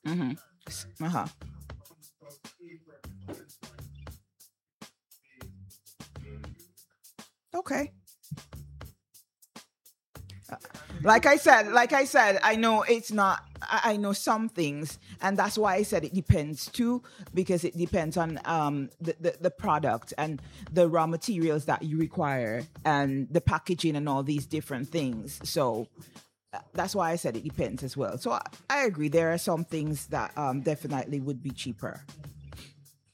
Mm-hmm. Uh-huh. Okay. Like I said, I know it's not. I know some things, and that's why I said it depends too, because it depends on the product and the raw materials that you require and the packaging and all these different things. So that's why I said it depends as well. So I agree. There are some things that definitely would be cheaper.